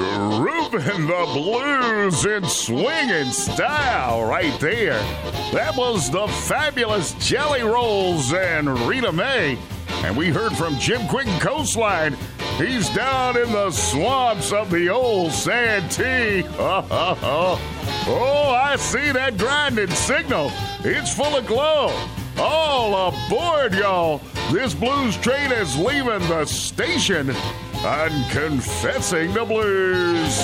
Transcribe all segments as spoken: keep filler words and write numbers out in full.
Grooving the blues in swinging style right there. That was the fabulous Jelly Rolls and Rita Mae. And we heard from Jim Quicken Coastline. He's down in the swamps of the old Santee. Oh, I see that grinding signal. It's full of glow. All aboard, y'all. This blues train is leaving the station and confessing the blues.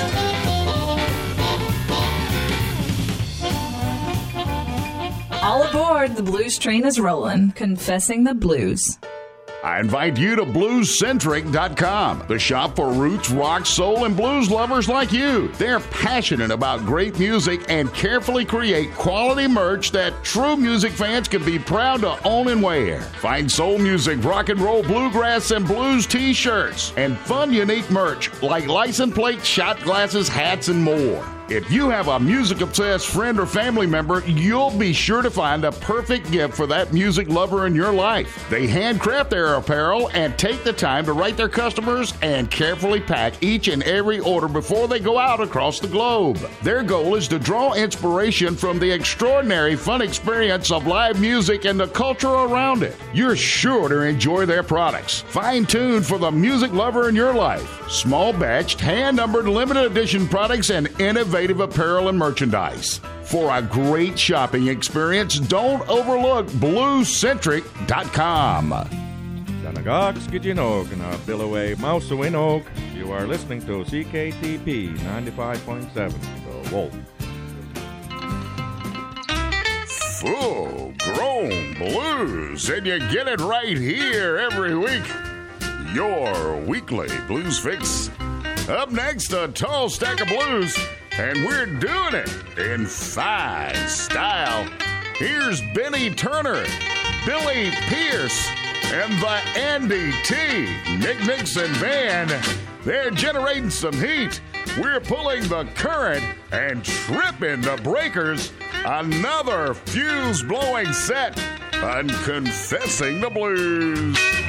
All aboard, the blues train is rolling, confessing the blues. I invite you to blues centric dot com, the shop for roots, rock, soul, and blues lovers like you. They're passionate about great music and carefully create quality merch that true music fans can be proud to own and wear. Find soul music, rock and roll, bluegrass, and blues t-shirts, and fun, unique merch like license plates, shot glasses, hats, and more. If you have a music-obsessed friend or family member, you'll be sure to find a perfect gift for that music lover in your life. They handcraft their apparel and take the time to write their customers and carefully pack each and every order before they go out across the globe. Their goal is to draw inspiration from the extraordinary fun experience of live music and the culture around it. You're sure to enjoy their products. Fine-tuned for the music lover in your life. Small batched, hand-numbered, limited edition products and innovative apparel and merchandise. For a great shopping experience, don't overlook blues centric dot com. Danagog Skijinog na Billaway Mausawinog. You are listening to C K T P ninety-five point seven, The Wolf. Full-grown blues, and you get it right here every week. Your weekly blues fix. Up next, a tall stack of blues, and we're doing it in fine style. Here's Benny Turner, Billy Pierce, and the Andy T. Nick Nixon Band. They're generating some heat. We're pulling the current and tripping the breakers. Another fuse-blowing set and confessing the blues.